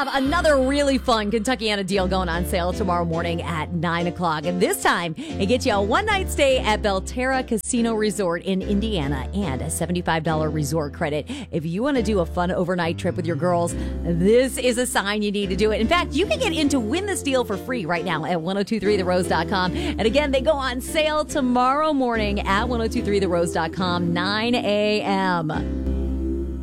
have another really fun Kentuckiana deal going on sale tomorrow morning at 9 o'clock. And this time, it gets you a one-night stay at Belterra Casino Resort in Indiana and a $75 resort credit. If you want to do a fun overnight trip with your girls, this is a sign you need to do it. In fact, you can get in to win this deal for free right now at 1023therose.com. And again, they go on sale tomorrow morning at 1023therose.com, 9 a.m.